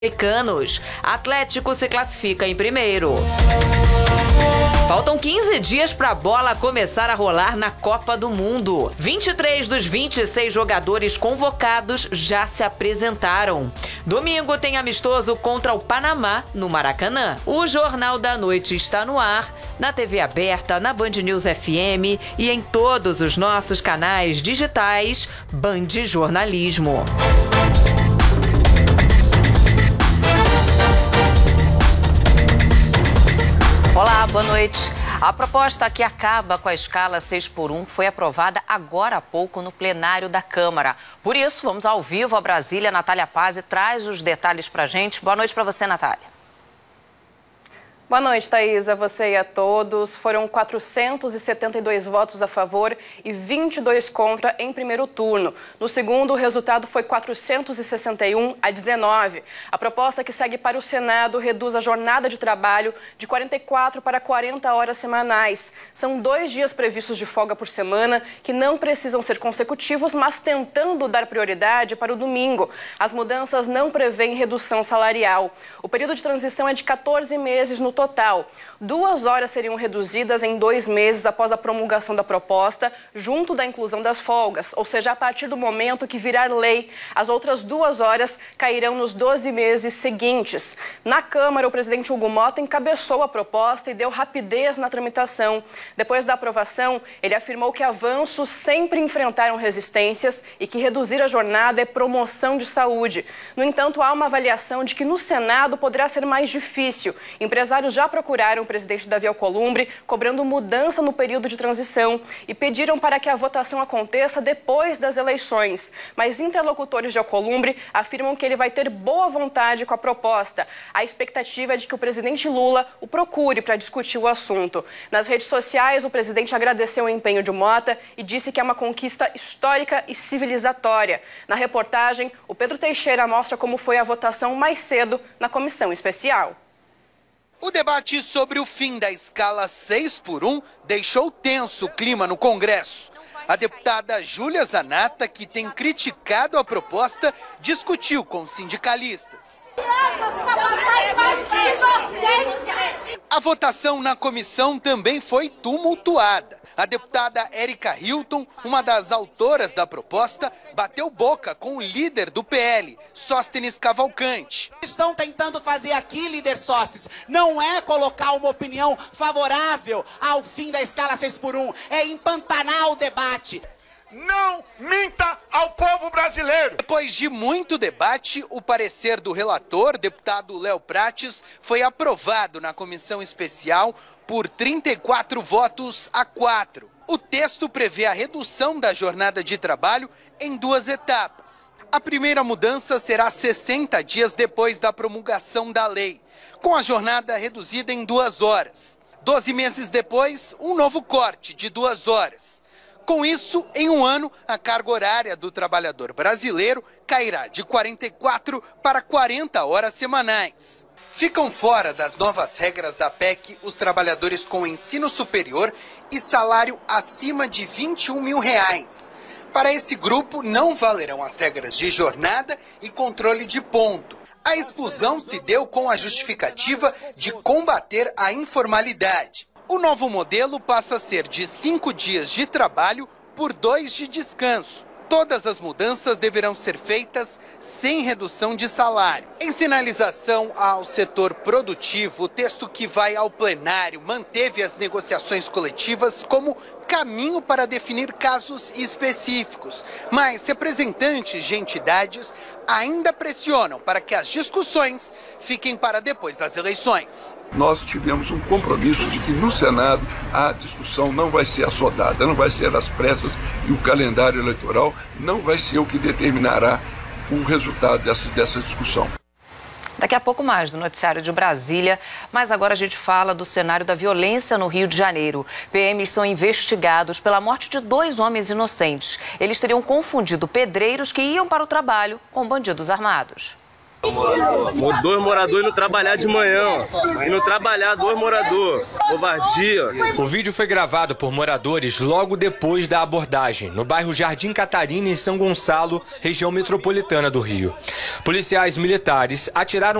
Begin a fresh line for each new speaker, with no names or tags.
Americanos. Atlético se classifica em primeiro. Faltam 15 dias para a bola começar a rolar na Copa do Mundo. 23 dos 26 jogadores convocados já se apresentaram. Domingo tem amistoso contra o Panamá, no Maracanã. O Jornal da Noite está no ar, na TV aberta, na Band News FM e em todos os nossos canais digitais Band Jornalismo. Olá, boa noite. A proposta que acaba com a escala 6x1 foi aprovada agora há pouco no plenário da Câmara. Por isso, vamos ao vivo a Brasília. Natália Pazzi traz os detalhes pra gente. Boa noite para você, Natália.
Boa noite, Thaís, a você e a todos. Foram 472 votos a favor e 22 contra em primeiro turno. No segundo, o resultado foi 461 a 19. A proposta que segue para o Senado reduz a jornada de trabalho de 44 para 40 horas semanais. São 2 dias previstos de folga por semana, que não precisam ser consecutivos, mas tentando dar prioridade para o domingo. As mudanças não prevêem redução salarial. O período de transição é de 14 meses no total. 2 horas seriam reduzidas em 2 meses após a promulgação da proposta, junto da inclusão das folgas, ou seja, a partir do momento que virar lei, as outras 2 horas cairão nos 12 meses seguintes. Na Câmara, o presidente Hugo Motta encabeçou a proposta e deu rapidez na tramitação. Depois da aprovação, ele afirmou que avanços sempre enfrentaram resistências e que reduzir a jornada é promoção de saúde. No entanto, há uma avaliação de que no Senado poderá ser mais difícil. Empresários já procuraram o presidente Davi Alcolumbre, cobrando mudança no período de transição e pediram para que a votação aconteça depois das eleições. Mas interlocutores de Alcolumbre afirmam que ele vai ter boa vontade com a proposta. A expectativa é de que o presidente Lula o procure para discutir o assunto. Nas redes sociais, o presidente agradeceu o empenho de Motta e disse que é uma conquista histórica e civilizatória. Na reportagem, o Pedro Teixeira mostra como foi a votação mais cedo na comissão especial.
O debate sobre o fim da escala 6x1 deixou tenso o clima no Congresso. A deputada Júlia Zanatta, que tem criticado a proposta, discutiu com sindicalistas. A votação na comissão também foi tumultuada. A deputada Érica Hilton, uma das autoras da proposta, bateu boca com o líder do PL, Sóstenes Cavalcante.
Estão tentando fazer aqui, líder Sóstenes, não é colocar uma opinião favorável ao fim da escala 6x1, é empantanar o debate.
Não minta ao povo brasileiro!
Depois de muito debate, o parecer do relator, deputado Léo Prates, foi aprovado na comissão especial por 34 votos a 4. O texto prevê a redução da jornada de trabalho em 2 etapas. A primeira mudança será 60 dias depois da promulgação da lei, com a jornada reduzida em 2 horas. 12 meses depois, um novo corte de 2 horas. Com isso, em 1 ano, a carga horária do trabalhador brasileiro cairá de 44 para 40 horas semanais. Ficam fora das novas regras da PEC os trabalhadores com ensino superior e salário acima de R$21 mil. Para esse grupo, não valerão as regras de jornada e controle de ponto. A exclusão se deu com a justificativa de combater a informalidade. O novo modelo passa a ser de 5 dias de trabalho por 2 de descanso. Todas as mudanças deverão ser feitas sem redução de salário. Em sinalização ao setor produtivo, o texto que vai ao plenário manteve as negociações coletivas como caminho para definir casos específicos. Mas representantes de entidades ainda pressionam para que as discussões fiquem para depois das eleições.
Nós tivemos um compromisso de que no Senado a discussão não vai ser assodada, não vai ser às pressas e o calendário eleitoral não vai ser o que determinará o resultado dessa discussão.
Daqui a pouco mais do noticiário de Brasília, mas agora a gente fala do cenário da violência no Rio de Janeiro. PMs são investigados pela morte de 2 homens inocentes. Eles teriam confundido pedreiros que iam para o trabalho com bandidos armados.
Dois moradores indo trabalhar de manhã, ó. Indo trabalhar, dois moradores. Covardia.
O vídeo foi gravado por moradores logo depois da abordagem, no bairro Jardim Catarina, em São Gonçalo, região metropolitana do Rio. Policiais militares atiraram